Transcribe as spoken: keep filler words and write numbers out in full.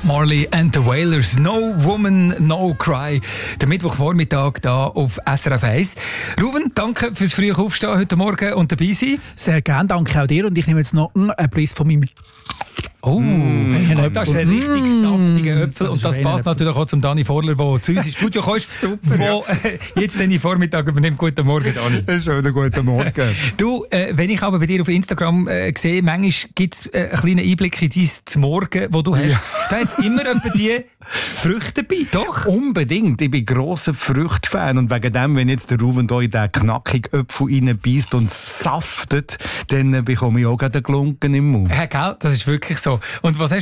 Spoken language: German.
Bob Marley and the Wailers. No Woman, No Cry. Der Mittwochvormittag da auf S R F eins. Ruven, danke fürs frühe Aufstehen heute Morgen und dabei sein. Sehr gerne, danke auch dir. Und ich nehme jetzt noch einen Preis von meinem... Oh, mm, das ist ein richtig mm, saftiger Äpfel. Und das passt natürlich auch zum Dani Vorler, der zu uns ins Studio kommt, der äh, jetzt den Vormittag übernimmt. Guten Morgen, Dani. Schönen guten Morgen. Du, äh, wenn ich aber bei dir auf Instagram äh, sehe, manchmal gibt es äh, einen kleinen Einblick in dein Morgen, wo du hast. Ja. Da hat es immer etwa die Früchte dabei, doch? Unbedingt. Ich bin grosser Früchtfan. Und wegen dem, wenn jetzt der Ruven da in den knackigen Äpfel reinbeißt und saftet, dann bekomme ich auch gerade einen Glunken im Mund. Ja, gell? Das ist wirklich so. Und was hast